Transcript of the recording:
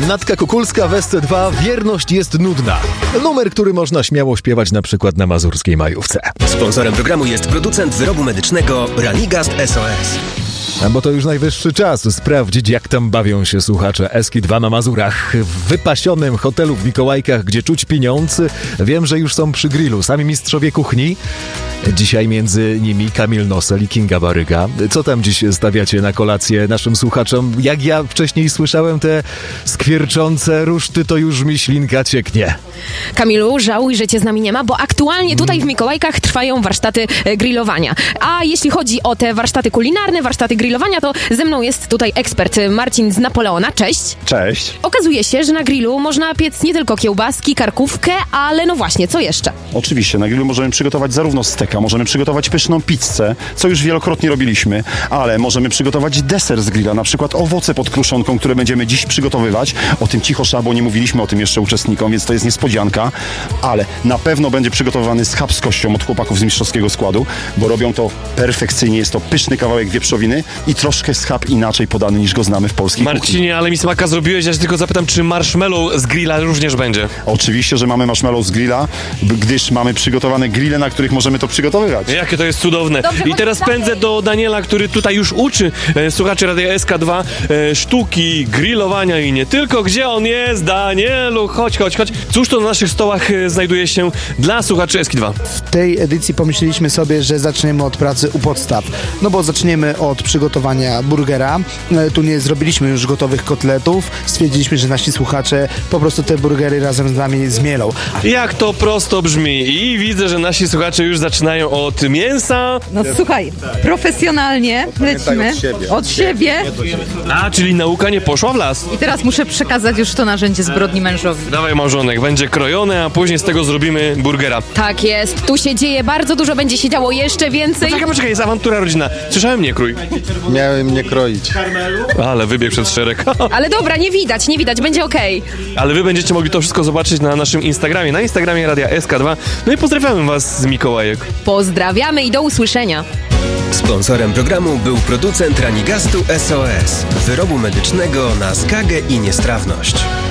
Natka Kukulska w SC2 Wierność jest nudna. Numer, który można śmiało śpiewać na przykład na mazurskiej majówce. Sponsorem programu jest producent wyrobu medycznego Ranigast SOS. Bo to już najwyższy czas sprawdzić, jak tam bawią się słuchacze SK2 na Mazurach. W wypasionym hotelu w Mikołajkach, gdzie czuć pieniądze. Wiem, że już są przy grillu sami mistrzowie kuchni. Dzisiaj między nimi Kamil Nosel i Kinga Baryga. Co tam dziś stawiacie na kolację naszym słuchaczom? Jak ja wcześniej słyszałem te skwierczące ruszty, to już mi ślinka cieknie. Kamilu, żałuj, że cię z nami nie ma, bo aktualnie tutaj w Mikołajkach trwają warsztaty grillowania. A jeśli chodzi o te warsztaty kulinarne, warsztaty grillowania, to ze mną jest tutaj ekspert Marcin z Napoleona. Cześć. Cześć. Okazuje się, że na grillu można piec nie tylko kiełbaski, karkówkę, ale no właśnie, co jeszcze? Oczywiście, na grillu możemy przygotować zarówno steka, możemy przygotować pyszną pizzę, co już wielokrotnie robiliśmy, ale możemy przygotować deser z grilla, na przykład owoce pod kruszonką, które będziemy dziś przygotowywać. O tym cicho szabo, nie mówiliśmy o tym jeszcze uczestnikom, więc to jest niespodzianka, ale na pewno będzie przygotowany schab z kością od chłopaków z mistrzowskiego składu, bo robią to perfekcyjnie. Jest to pyszny kawałek wieprzowiny i troszkę schab inaczej podany niż go znamy w polskiej kuchni. Marcinie, ale mi smaka zrobiłeś, ja się tylko zapytam, czy marshmallow z grilla również będzie? Oczywiście, że mamy marshmallow z grilla, gdyż mamy przygotowane grille, na których możemy to przygotowywać. Jakie to jest cudowne. Dobrze, I teraz pędzę do Daniela, który tutaj już uczy słuchaczy Radia SK2 sztuki grillowania i nie tylko. Gdzie on jest? Danielu, chodź. Cóż to na naszych stołach znajduje się dla słuchaczy SK2? W tej edycji pomyśleliśmy sobie, że zaczniemy od pracy u podstaw. No bo zaczniemy od przygotowania burgera. Tu nie zrobiliśmy już gotowych kotletów. Stwierdziliśmy, że nasi słuchacze po prostu te burgery razem z nami zmielą. Jak to prosto brzmi. I widzę, że nasi słuchacze już zaczynają od mięsa. No słuchaj, profesjonalnie lecimy od siebie. A, czyli nauka nie poszła w las. I teraz muszę przekazać już to narzędzie zbrodni mężowi. Dawaj, małżonek, będzie krojone, a później z tego zrobimy burgera. Tak jest, tu się dzieje bardzo dużo, będzie się działo jeszcze więcej. Poczekaj, jest awantura rodzinna. Słyszałem, nie krój. Miałem nie kroić. Ale wybiegł przed szereg. Ale dobra, nie widać, będzie okej. Ale wy będziecie mogli to wszystko zobaczyć na naszym Instagramie, na Instagramie Radia SK2. No i pozdrawiamy was z Mikołajek. Pozdrawiamy i do usłyszenia. Sponsorem programu był producent Ranigastu SOS, wyrobu medycznego na skagę i niestrawność.